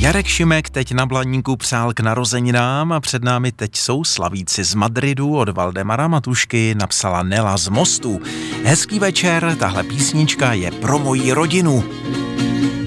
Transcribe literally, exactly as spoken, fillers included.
Jarek Šimek teď na Blaníku přál k narozeninám a před námi teď jsou slavíci z Madridu. Od Valdemara Matušky napsala Nela z Mostu. Hezký večer, tahle písnička je pro moji rodinu.